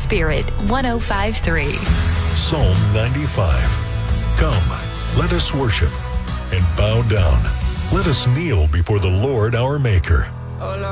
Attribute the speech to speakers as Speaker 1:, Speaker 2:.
Speaker 1: Spirit 105.3.
Speaker 2: Psalm 95. Come, let us worship and bow down. Let us kneel before the Lord our Maker.